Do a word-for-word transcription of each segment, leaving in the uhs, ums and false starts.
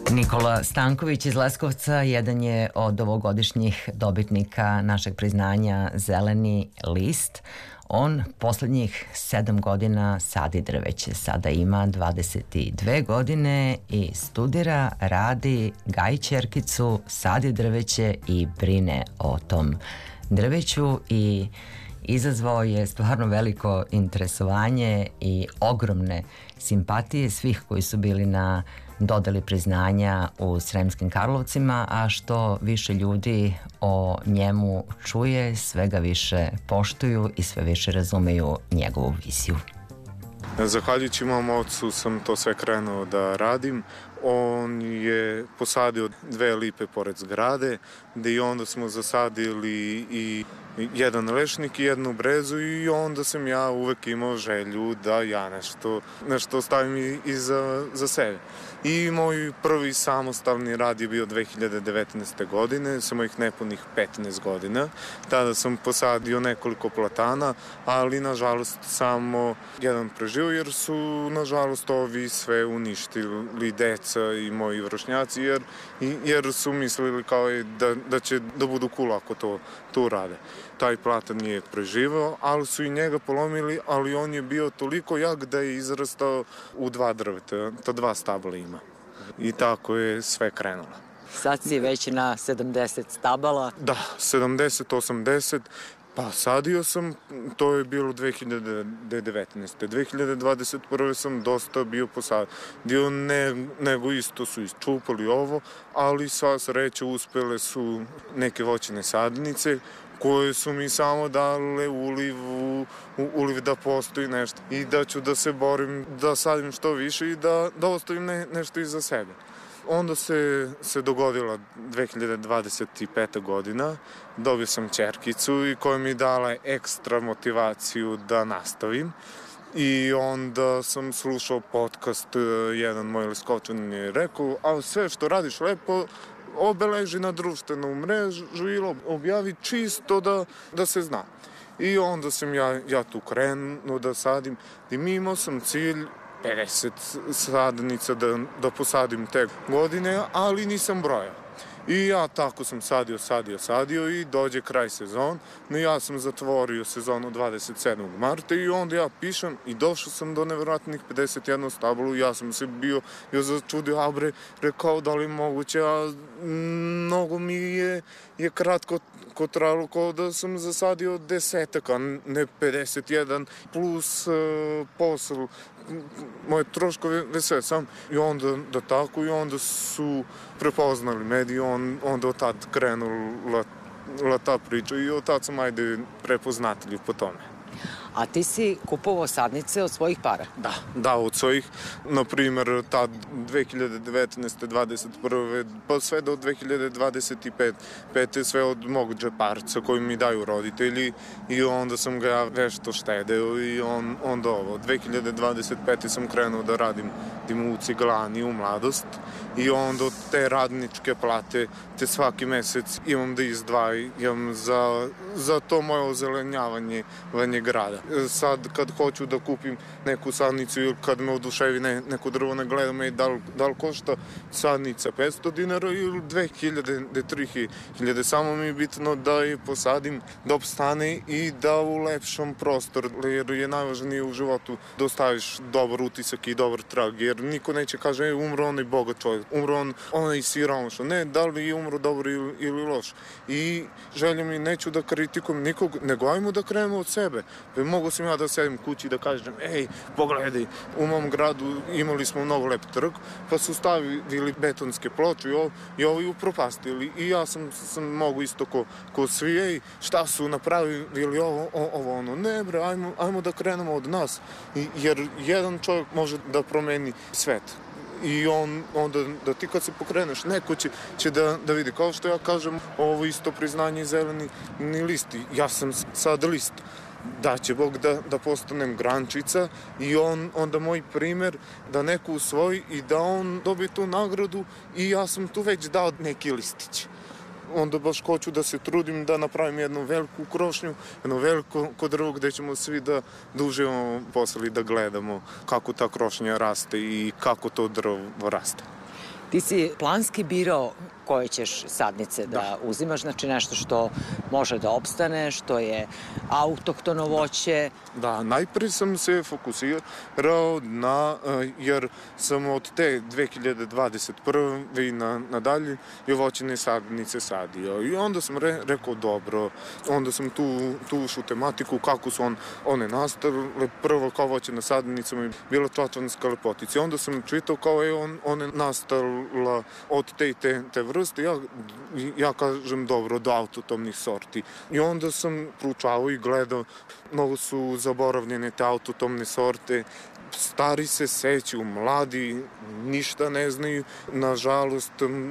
Nikola Stanković iz Leskovca jedan je od ovogodišnjih dobitnika našeg priznanja Zeleni list. On poslednjih sedam godina sadi drveće. Sada ima dvadeset dve godine i studira, radi, gaji ćerkicu, sadi drveće i brine o tom drveću i izazvao je stvarno veliko interesovanje i ogromne simpatije svih koji su bili na dodeli priznanja u Sremskim Karlovcima, a što više ljudi o njemu čuje, sve ga više poštuju i sve više razumeju njegovu viziju. Zahvaljujući mom ocu sam to sve krenuo da radim. On je posadio dve lipe pored zgrade, gde i onda smo zasadili i jedan lešnik i jednu brezu i onda sam ja uvek imao želju da ja nešto, nešto ostavim i za, za sebe. I moj prvi samostalni rad je bio dve hiljade devetnaeste. godine, sa mojih nepunih petnaest godina. Tada sam posadio nekoliko platana, ali nažalost samo jedan preživio jer su nažalost ovi sve uništili deca i moji vršnjaci jer, jer su mislili kao da, da će da budu cool ako to, to urade. Taj platan nije preživao, ali su i njega polomili, ali on je bio toliko jak da je izrastao u dva drveta, ta dva stabla ima. I tako je sve krenulo. Sad si već na sedamdeset stabala. Da, sedamdeset osamdeset. Pa sadio sam, to je bilo dve hiljade devetnaeste. dve hiljade dvadeset prve. sam dosta bio posadio, ne, nego isto su isčupali ovo, ali sva sreća uspele su neke voćne sadnice koje su mi samo dale uliv, uliv da postoji nešto i da ću da se borim, da sadim što više i da, da ostavim ne, nešto iza sebe. Onda se, se dogodila dve hiljade dvadeset peta. godina, dobio sam ćerkicu i koja mi dala ekstra motivaciju da nastavim. I onda sam slušao podcast, jedan moj Leskovčanin je rekao, a sve što radiš lepo, obeleži na društvenu mrežu ili objavi čisto da, da se zna. I onda sam ja, ja tu krenuo da sadim i imao sam cilj pedeset sadnica da, da posadim te godine, ali nisam brojao. I ja tako sam sadio, sadio, sadio i dođe kraj sezon. No ja sam zatvorio sezonu dvadeset sedmog marta i onda ja pišem i došao sam do nevjerojatnih pedeset jedno stablo i ja sam se bio, bio začudio, a bre, rekao da li moguće, a mnogo mi je, je kratko ko trajalo, kao da sam zasadio desetak, a ne pedeset jedan plus uh, posao, moje troškove sve sam i onda da tako i onda su prepoznali mediji, on, onda od tad krenula ta priča i od tad sam ajde prepoznatljiv po tome. A ti si kupovao sadnice od svojih para? Da, da, od svojih, na primjer, tad dve hiljade devetnaeste. dvadeset prve. pa sve do dve hiljade dvadeset pete. sve od mog džeparca koji mi daju roditelji i onda sam ga ja vešto štedeo i on, onda ovo. dve hiljade dvadeset pete. sam krenuo da radim u ciglani u mladost i onda te radničke plate te svaki mesec imam da izdvajam za, za to moje ozelenjavanje vanje grada. Sad kad hoću da kupim neku sadnicu ili kad me oduševi ne, neko drvo, ne gledam i da li, da li košta sadnica petsto dinara ili dve hiljade, tri hiljade. Samo mi je bitno da je posadim, da opstane i da ulepšam prostor, jer je najvažnije u životu da ostaviš dobar utisak i dobar trag, jer niko neće kaže umro onaj bogat čovjek, umro on, onaj siromašan. Ne, da li je umro dobro ili, ili loš. I željam i neću da kritikujem nikog, nego ajmo da krenemo od sebe. Mogu sam ja da sedim kući i da kažem, ej, pogledaj, u mom gradu imali smo mnogo lep trg, pa su stavili betonske ploče i ovo, i ovo i upropastili. I ja sam, sam mogu isto ko, ko svi, ej, šta su napravili ovo, ovo, ono. Ne bre, ajmo, ajmo da krenemo od nas, I, jer jedan čovjek može da promeni svet. I on, onda da ti kad se pokreneš, neko će, će da, da vidi. Kao što ja kažem, ovo isto priznanje zeleni ni listi. Ja sam sad list. Da će Bog da, da postanem grančica i on, onda moj primer da neko usvoji i da on dobije tu nagradu i ja sam tu već dao neki listić. Onda baš hoću da se trudim da napravim jednu veliku krošnju, jedno veliko drvo gde ćemo svi da, da uživamo posle i da gledamo kako ta krošnja raste i kako to drvo raste. Ti si planski birao koje ćeš sadnice da, da uzimaš, znači nešto što može da opstane, što je autohtono voće. Da, da najprije sam se fokusirao na, jer sam od te dve hiljade dvadeset prve i na, nadalje je voćene sadnice sadio. I onda sam re, rekao dobro, onda sam tu, tu ušao u tematiku kako su on, one nastale. Prvo kao voćena sadnica mi je bila čačanska lepotica. Onda sam čitao kao je on, one nastala od te i te, te vrste. Ja, ja kažem dobro, do autotomnih sorti. I onda sam proučavao i gledao, mnogo su zaboravljene te autotomne sorte. Stari se sećaju, mladi ništa ne znaju. Nažalost,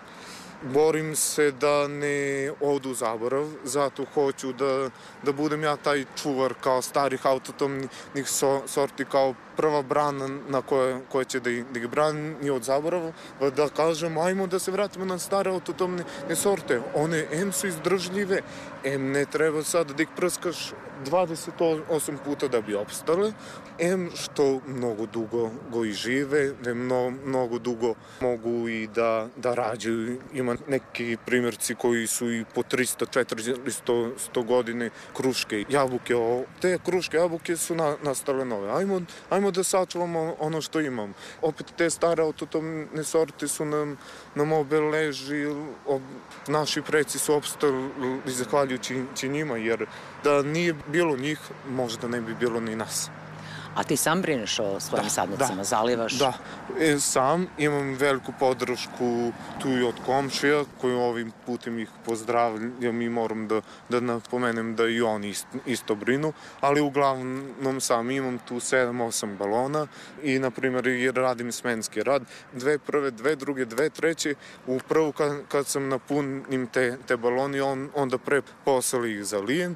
borim se da ne odu u zaborav, zato hoću da, da budem ja taj čuvar kao starih autotomnih so, sorti, kao prva brana na koje, koje će da ih, da ih brani od zaborava, da kažem ajmo da se vratimo na stare autotomne sorte. One em su izdržljive, em ne treba sad da ih prskaš dvadeset osam puta da bi opstale, em što mnogo dugo go i žive, da mnogo, mnogo dugo mogu i da, da rađaju. Ima neki primjerci koji su i po tristo, četiristo, sto godine, kruške, jabuke. Te kruške, jabuke su na, nastale nove. Ajmo, ajmo da sačuvamo ono što imamo. Opet te stare autotomne sorte su nam, nam obeleži, ob, naši preci su opstali zahvaljujući njima, jer da nije bilo njih, možda ne bi bilo ni nas. A ti sam brineš o svojim da, sadnicama, da, zalivaš? Da, e, sam imam veliku podršku tu i od komšija, koji ovim putem ih pozdravljam i moram da, da napomenem da i oni ist, isto brinu, ali uglavnom sam imam tu sedam osam balona i, na primjer, jer radim smenski rad, dve prve, dve druge, dve treće, u prvu kad, kad sam napunim te, te baloni, on, onda pre posle ih zalijem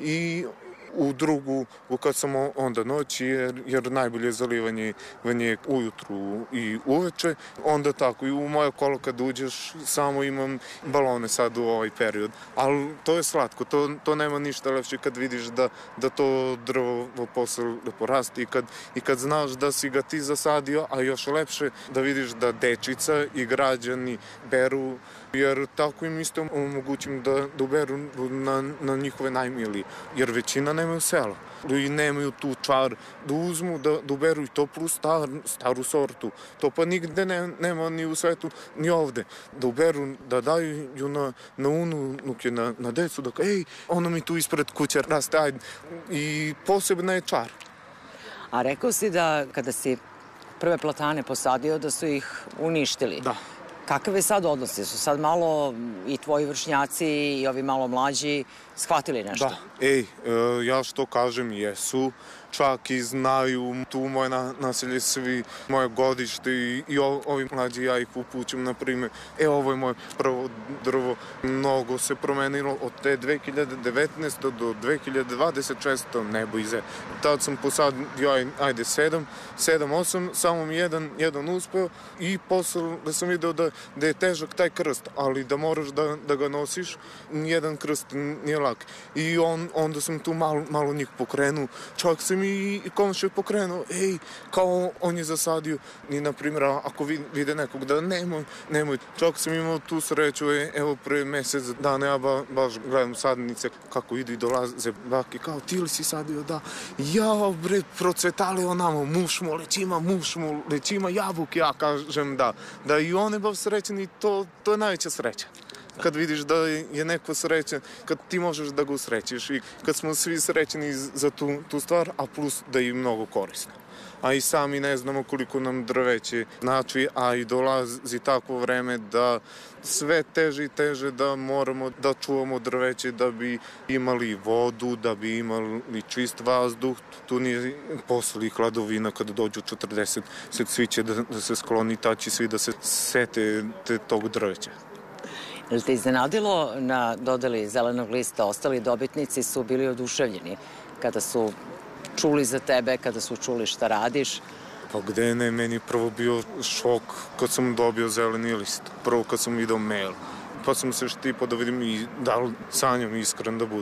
i u drugu, kad sam onda noći, jer, jer najbolje zalivanje je ujutru i uveče, onda tako i u moje kolo kad uđeš samo imam balone sad u ovaj period. Ali to je slatko, to, to nema ništa lepše kad vidiš da, da to drvo posle lepo raste i kad, i kad znaš da si ga ti zasadio, a još lepše da vidiš da dečica i građani beru, jer tako im isto omogućim da, da uberu na, na njihove najmilije, jer većina nemaju sela i nemaju tu čar da uzmu, da, da uberu i to plus star, staru sortu. To pa nigde ne, nema ni u svetu, ni ovde. Da uberu, da daju na, na unuke, na, na decu, da kao, ej, ono mi tu ispred kuće raste, ajde. I posebna je čar. A rekao si da kada si prve platane posadio, da su ih uništili. Da. Kakav je sad odnos? Su sad malo i tvoji vršnjaci i ovi malo mlađi shvatili nešto? Da, ej, ja što kažem jesu, čak i znaju tu moje naselje, svi moje godište i, i ovi mlađi, ja ih upućam, na primjer, e, ovo je moje prvo drvo, mnogo se promenilo od te dve hiljade devetnaeste. do dve hiljade dvadeset šeste. nebo ize. Tad sam posadio, ajde, sedam, sedam, osam, samo mi jedan, jedan uspeo i posle da sam video da, da je težak taj krst, ali da moraš da, da ga nosiš, nijedan krst nije lak. I on, onda sam tu malo, malo njih pokrenuo, čak sam i komšije pokrenuo, ej, kao on je zasadio. I, na primjer, ako vide nekog da nemoj, nemoj. Čak sam imao tu sreću, evo, pre mesec dana ja ba, baš gledam sadnice kako idu i dolaze baki, kao ti li si sadio, da. Ja, bre, procvetali onamo, mušmo, lećima, mušmo, lećima, jabuke, ja kažem da. Da i one baš srećeni, to, to je najveća sreća. Kad vidiš da je neko srećan, kad ti možeš da ga usrećiš i kad smo svi srećeni za tu, tu stvar, a plus da je mnogo korisno. A i sami ne znamo koliko nam drveće znači, a i dolazi takvo vreme da sve teže i teže da moramo da čuvamo drveće da bi imali vodu, da bi imali čist vazduh. Tu nije posle hladovina kada dođu četrdeset, svi će da, da se skloni, tači svi da se sete te, tog drveća. Je li te iznenadilo na dodeli zelenog lista? Ostali dobitnici su bili oduševljeni kada su čuli za tebe, kada su čuli šta radiš? Pa gde ne, meni prvo bio šok kad sam dobio zeleni list. Prvo kad sam video mail. Pa sam se štipao da vidim i da li sanjam iskren da budem.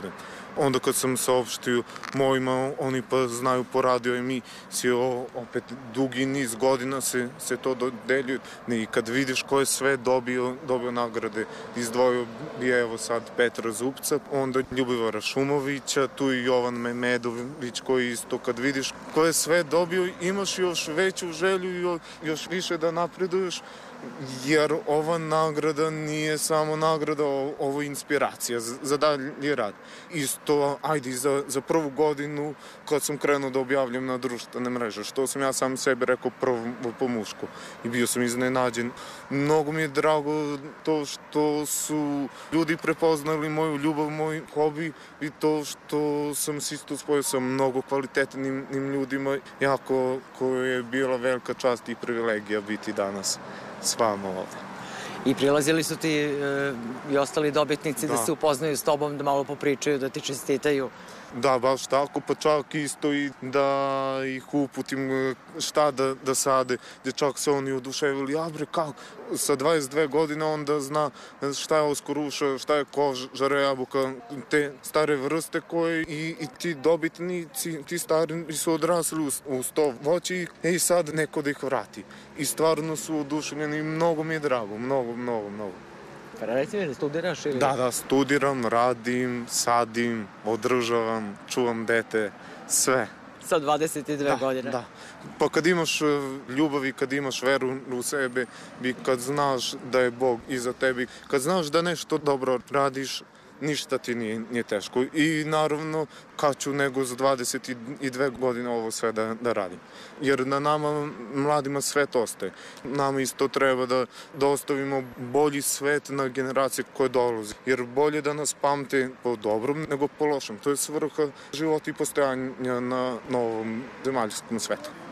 Onda kad sam saopštio mojima, oni pa znaju po radio emisiju, opet dugi niz godina se, se to dodeljuje. I kad vidiš ko je sve dobio, dobio nagrade, izdvojio bi evo sad Petra Zupca, onda Ljubivara Šumovića, tu i Jovan Memedović koji isto, kad vidiš ko je sve dobio, imaš još veću želju i još više da napreduješ, jer ova nagrada nije samo nagrada, ovo je inspiracija za, za dalji rad. Isto, ajde, za, za prvu godinu kad sam krenuo da objavljam na društvene mreže, što sam ja sam sebi rekao prvo po mušku i bio sam iznenađen. Mnogo mi je drago to što su ljudi prepoznali moju ljubav, moj hobi i to što sam se isto spojio sa mnogo kvalitetnim ljudima, jako koje je bila velika čast i privilegija biti danas s vama ovde. I prilazili su ti e, i ostali dobitnici da. da se upoznaju s tobom, da malo popričaju, da ti čestitaju? Da, baš tako, pa čak isto i da ih uputim šta da, da sade, gde čak se oni oduševili, a bre kako, sa dvadeset dve godine onda zna šta je oskoruša, šta je kožara jabuka, te stare vrste koje i, i ti dobitnici, ti stari su odrasli uz, uz to voće i sad neko da ih vrati. I stvarno su oduševljeni i mnogo mi je drago, mnogo, mnogo, mnogo. Reci mi da studiraš ili? Da, da, studiram, radim, sadim, održavam, čuvam dete, sve. Sa dvadeset dve da, godine? Da, pa kad imaš ljubav i kad imaš veru u sebe, i kad znaš da je Bog iza tebi, kad znaš da nešto dobro radiš, ništa ti nije, nije teško. I naravno, kad ću nego za dvadeset dve godine ovo sve da, da radim. Jer na nama, mladima, svet ostaje. Nama isto treba da, da ostavimo bolji svet na generacije koje dolaze. Jer bolje da nas pamte po dobrom nego po lošem. To je svrha života i postojanja na novom zemaljskom svetu.